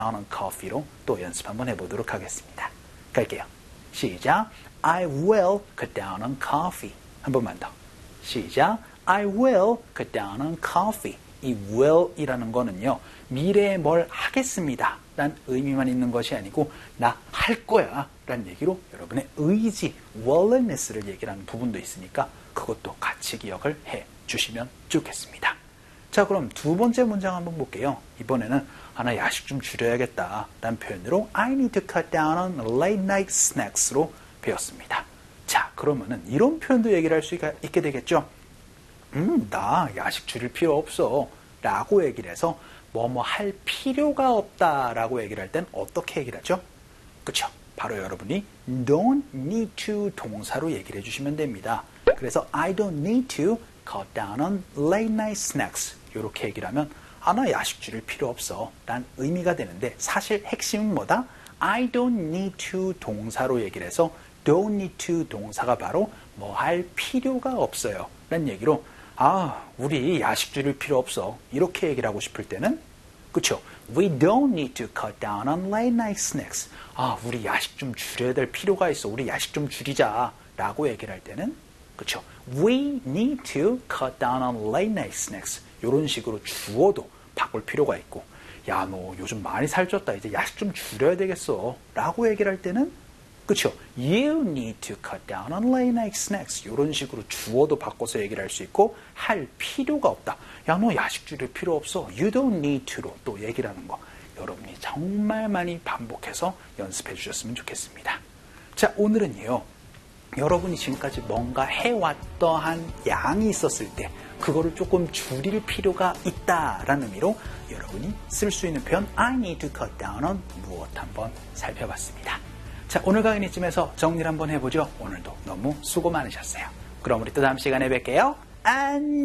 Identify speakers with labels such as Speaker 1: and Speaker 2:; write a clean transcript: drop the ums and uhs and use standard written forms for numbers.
Speaker 1: down on coffee로 또 연습 한번 해보도록 하겠습니다. 갈게요. 시작. I will cut down on coffee. 한 번만 더. 시작. I will cut down on coffee. 이 will이라는 거는요, 미래에 뭘 하겠습니다 라는 의미만 있는 것이 아니고 나 할 거야 라는 얘기로 여러분의 의지, willingness를 얘기하는 부분도 있으니까 그것도 같이 기억을 해 주시면 좋겠습니다. 자, 그럼 두 번째 문장 한번 볼게요. 이번에는 나 야식 좀 줄여야겠다 라는 표현으로 I need to cut down on late night snacks로 배웠습니다. 자, 그러면은 이런 표현도 얘기를 할 수 있게 되겠죠. 나 야식 줄일 필요 없어 라고 얘기를 해서 뭐뭐 할 필요가 없다 라고 얘기를 할 땐 어떻게 얘기를 하죠? 그쵸? 바로 여러분이 don't need to 동사로 얘기를 해주시면 됩니다. 그래서 I don't need to cut down on late night snacks 이렇게 얘기를 하면 나 야식 줄일 필요 없어 라는 의미가 되는데 사실 핵심은 뭐다? I don't need to 동사로 얘기를 해서 don't need to 동사가 바로 뭐 할 필요가 없어요 라는 얘기로 우리 야식 줄일 필요 없어 이렇게 얘기를 하고 싶을 때는 그쵸? We don't need to cut down on late night snacks. 우리 야식 좀 줄여야 될 필요가 있어. 우리 야식 좀 줄이자 라고 얘기를 할 때는 그쵸? We need to cut down on late night snacks. 이런 식으로 주어도 바꿀 필요가 있고 야, 너 요즘 많이 살쪘다. 이제 야식 좀 줄여야 되겠어 라고 얘기를 할 때는 그쵸? You need to cut down on late night snacks. 이런 식으로 주어도 바꿔서 얘기를 할 수 있고 할 필요가 없다. 야, 너 야식 줄일 필요 없어. You don't need to로 또 얘기를 하는 거. 여러분이 정말 많이 반복해서 연습해 주셨으면 좋겠습니다. 자, 오늘은요. 여러분이 지금까지 뭔가 해왔던 양이 있었을 때 그거를 조금 줄일 필요가 있다라는 의미로 여러분이 쓸 수 있는 표현 I need to cut down on 무엇 한번 살펴봤습니다. 자, 오늘 강의는 이쯤에서 정리를 한번 해보죠. 오늘도 너무 수고 많으셨어요. 그럼 우리 또 다음 시간에 뵐게요. 안녕.